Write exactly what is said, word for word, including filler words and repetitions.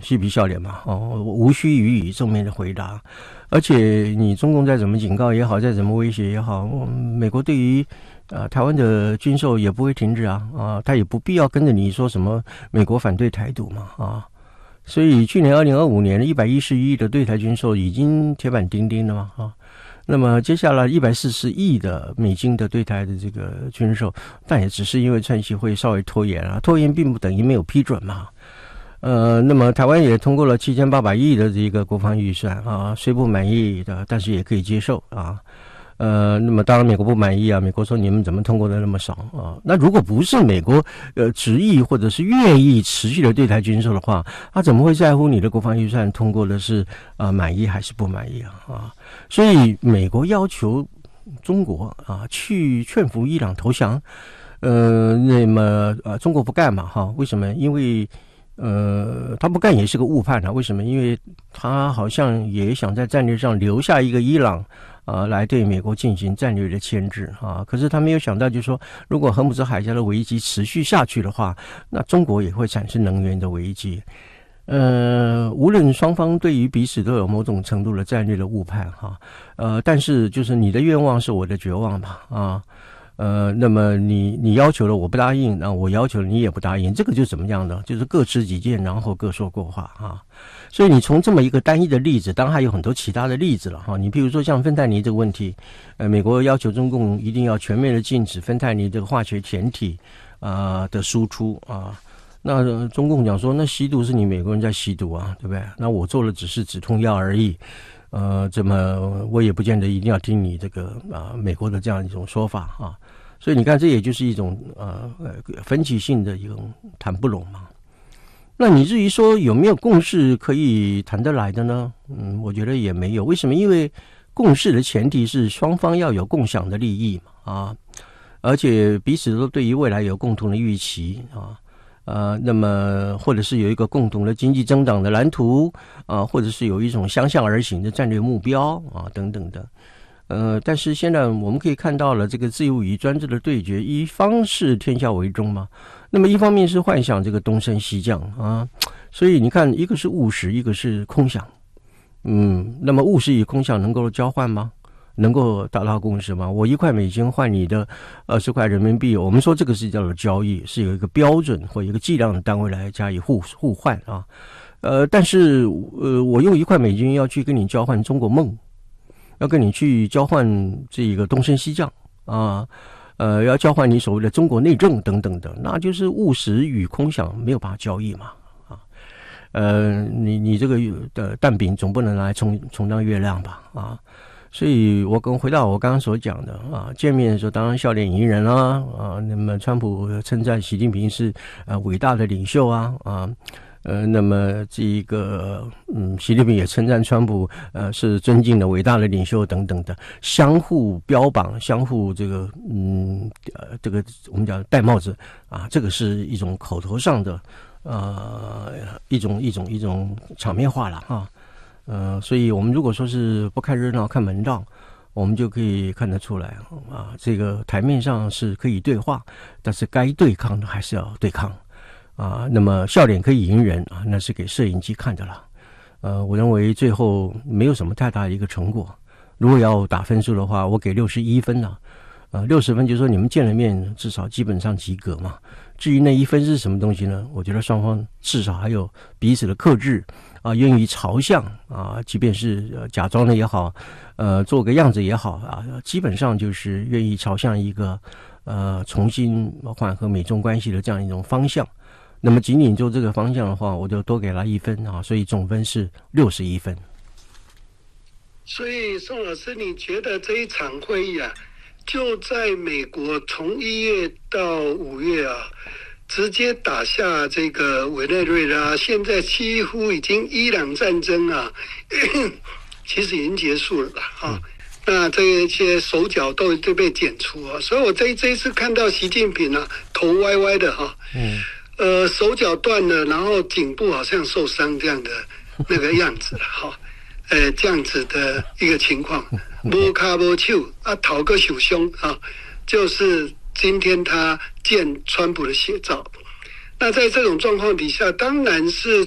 嬉皮笑脸嘛，哦，无需予以正面的回答。而且你中共再怎么警告也好，再怎么威胁也好，美国对于呃台湾的军售也不会停止啊，啊，他也不必要跟着你说什么美国反对台独嘛，啊，所以去年二零二五年一百一十亿的对台军售已经铁板钉钉了嘛，啊，那么接下来一百四十亿的美金的对台的这个军售，但也只是因为川习会稍微拖延啊，拖延并不等于没有批准嘛。呃，那么台湾也通过了七千八百亿的这个国防预算啊，虽不满意的，但是也可以接受啊。呃，那么当然美国不满意啊，美国说你们怎么通过的那么少啊？那如果不是美国呃执意或者是愿意持续的对台军售的话，他怎么会在乎你的国防预算通过的是啊、呃、满意还是不满意啊？啊，所以美国要求中国啊去劝服伊朗投降，呃，那么呃中国不干嘛哈？为什么？因为呃，他不干也是个误判啊。为什么？因为他好像也想在战略上留下一个伊朗啊、呃，来对美国进行战略的牵制啊。可是他没有想到，就是说，如果荷姆兹海峡的危机持续下去的话，那中国也会产生能源的危机。呃，无论双方对于彼此都有某种程度的战略的误判哈，呃，但是就是你的愿望是我的绝望吧啊。呃，那么你你要求了我不答应，那我要求了你也不答应，这个就怎么样呢？就是各持己见，然后各说各话啊。所以你从这么一个单一的例子，当然还有很多其他的例子了哈。你比如说像芬太尼这个问题，呃，美国要求中共一定要全面的禁止芬太尼这个化学甜体啊、呃、的输出啊。那中共讲说，那吸毒是你美国人在吸毒啊，对不对？那我做的只是止痛药而已。呃，这么我也不见得一定要听你这个啊、呃、美国的这样一种说法啊，所以你看这也就是一种呃分歧性的一种谈不拢嘛。那你至于说有没有共识可以谈得来的呢？嗯，我觉得也没有。为什么？因为共识的前提是双方要有共享的利益嘛啊，而且彼此都对于未来有共同的预期啊。呃，那么或者是有一个共同的经济增长的蓝图啊，或者是有一种相向而行的战略目标啊，等等的。呃，但是现在我们可以看到了，这个自由与专制的对决，一方是天下为中嘛，那么一方面是幻想这个东升西降啊，所以你看，一个是务实，一个是空想。嗯，那么务实与空想能够交换吗？能够达到共识吗？我一块美金换你的二十块人民币，我们说这个是叫做交易，是有一个标准或一个计量的单位来加以互互换啊。呃，但是呃，我用一块美金要去跟你交换中国梦，要跟你去交换这个东升西降啊，呃，要交换你所谓的中国内政等等的，那就是务实与空想没有办法交易嘛啊。呃，你你这个的蛋饼总不能拿来充充当月亮吧啊。所以我跟回到我刚刚所讲的啊，见面的时候当然笑脸迎人啊啊，那么川普称赞习近平是呃伟大的领袖啊啊，呃，那么这个嗯，习近平也称赞川普呃是尊敬的伟大的领袖等等的，相互标榜，相互这个嗯呃这个我们讲戴帽子啊，这个是一种口头上的呃一种一种一种场面话了哈。呃，所以我们如果说是不看热闹看门道，我们就可以看得出来啊，这个台面上是可以对话，但是该对抗的还是要对抗啊。那么笑脸可以迎人啊，那是给摄影机看的了。呃，我认为最后没有什么太大的一个成果。如果要打分数的话，我给六十一分啊。呃，六十分就是说你们见了面至少基本上及格嘛。至于那一分是什么东西呢？我觉得双方至少还有彼此的克制啊，愿意朝向啊，即便是、呃、假装的也好，呃，做个样子也好啊，基本上就是愿意朝向一个呃重新缓和美中关系的这样一种方向。那么仅仅就这个方向的话，我就多给了一分啊，所以总分是六十一分。 所以宋老师，你觉得这一场会议啊？就在美国从一月到五月啊，直接打下这个委内瑞拉，现在几乎已经伊朗战争啊，其实已经结束了啊。那这些手脚都都被剪除啊，所以我这这一次看到习近平啊，头歪歪的哈、啊，嗯，呃，手脚断了，然后颈部好像受伤这样的那个样子了哈。呃，这样子的一个情况，摸卡摸手啊，讨个手胸啊，就是今天他见川普的写照。那在这种状况底下，当然是